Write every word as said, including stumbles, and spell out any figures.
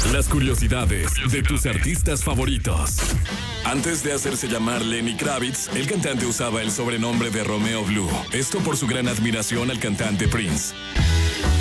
Las curiosidades de tus artistas favoritos. Antes de hacerse llamar Lenny Kravitz, el cantante usaba el sobrenombre de Romeo Blue. Esto por su gran admiración al cantante Prince.